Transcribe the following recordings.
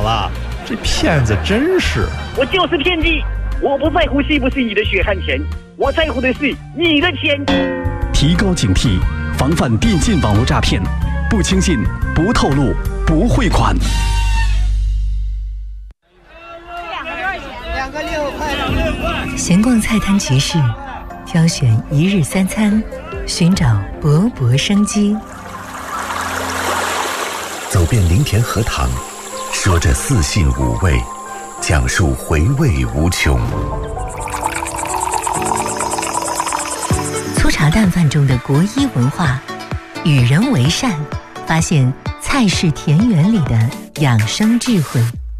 了，这骗子真是！ 我就是骗子，我不在乎是不是你的血汗钱，我在乎的是你的钱。 提高警惕，防范电信网络诈骗，不轻信，不透露，不汇款。 2个6块。 闲逛菜摊集市，挑选一日三餐，寻找勃勃生机。 走遍林田荷塘，说着四信五味，讲述回味无穷。 粗茶淡饭中的国医文化，与人为善，发现菜市田园里的养生智慧。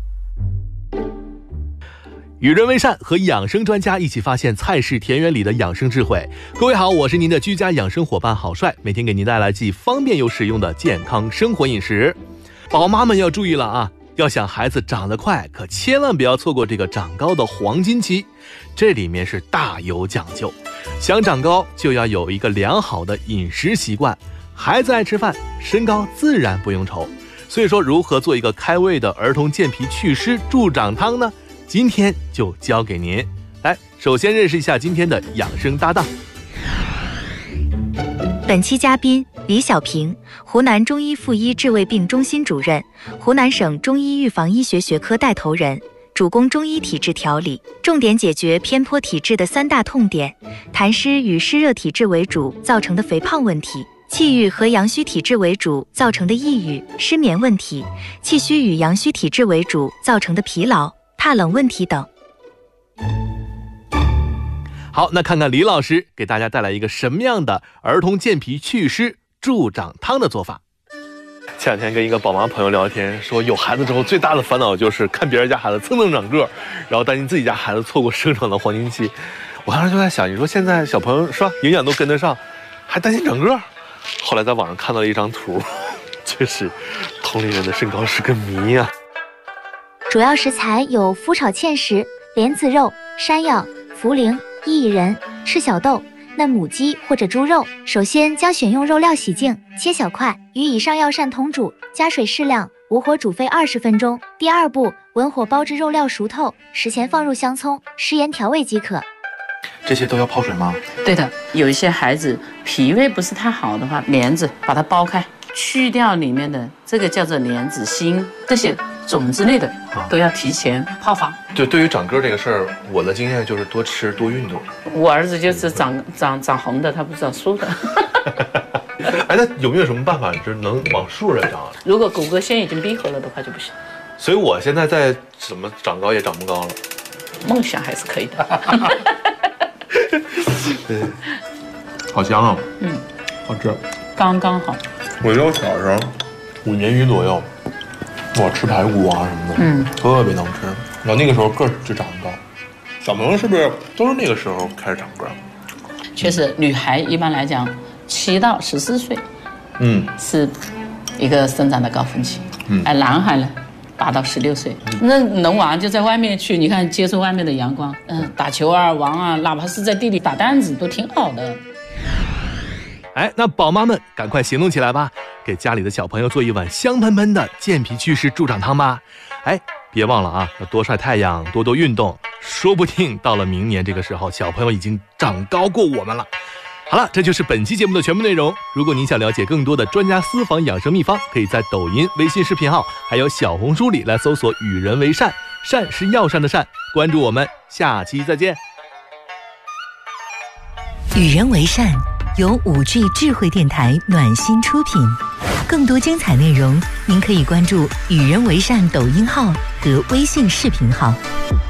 与人为善，和养生专家一起发现菜市田园里的养生智慧。各位好，我是您的居家养生伙伴郝帅，每天给您带来既方便又实用的健康生活饮食。宝妈们要注意了啊，要想孩子长得快，可千万不要错过这个长高的黄金期，这里面是大有讲究。想长高就要有一个良好的饮食习惯，孩子爱吃饭，身高自然不用愁。所以说，如何做一个开胃的儿童健脾祛湿助长汤呢？今天就交给您。来，首先认识一下今天的养生搭档。 本期嘉宾李小平，湖南中医妇医治胃病中心主任，湖南省中医预防医学学科带头人，主攻中医体质调理，重点解决偏颇体质的3大痛点：痰湿与湿热体质为主造成的肥胖问题，气郁和阳虚体质为主造成的抑郁、失眠问题，气虚与阳虚体质为主造成的疲劳、怕冷问题等。 好，那看看李老师给大家带来一个什么样的儿童健脾祛湿助长汤的做法。前两天跟一个宝妈朋友聊天，说有孩子之后最大的烦恼就是看别人家孩子蹭蹭长个，然后担心自己家孩子错过生长的黄金期。我当时就在想，你说现在小朋友是吧，营养都跟得上，还担心长个？后来在网上看到了一张图，确实同龄人的身高是个谜啊。 主要食材有麸炒芡实、莲子肉、山药、茯苓、薏仁、赤小豆、嫩母鸡或者猪肉。首先将选用肉料洗净，切小块，与以上药膳同煮，加水适量，武火煮沸20分钟。第二步，文火煲至肉料熟透，食前放入香葱、食盐调味即可。 这些都要泡水吗？ 对的，有一些孩子脾胃不是太好的话，莲子把它剥开，去掉里面的这个叫做莲子心，这些种子类的都要提前泡发。 对于长个这个事儿，我的经验就是多吃多运动。 我儿子就是长红的，他不长竖的。 哎，那有没有什么办法就是能往竖着长？ 如果骨骼线已经闭合了的话就不行。 所以我现在在怎么长高也长不高了。 梦想还是可以的。 对，好香啊！好吃， 刚刚好。 我记得我小时候5年余左右，我吃排骨啊什么的，特别能吃。然后那个时候个儿就长得高。小朋友是不是都是那个时候开始长个？ 确实，女孩一般来讲7到14岁，是一个生长的高峰期。男孩呢8到16岁，那能玩就在外面去，你看接触外面的阳光，打球啊、玩啊，哪怕是在地里打弹子都挺好的。 哎，那宝妈们赶快行动起来吧，给家里的小朋友做一碗香喷喷的健脾祛湿助长汤吧。哎，别忘了啊，要多晒太阳，多多运动，说不定到了明年这个时候，小朋友已经长高过我们了。好了，这就是本期节目的全部内容。如果您想了解更多的专家私房养生秘方，可以在抖音、微信视频号还有小红书里来搜索与人为善，善是药膳的善，关注我们，下期再见。 与人为善由5G 智慧电台暖心出品，更多精彩内容您可以关注与人为善抖音号和微信视频号。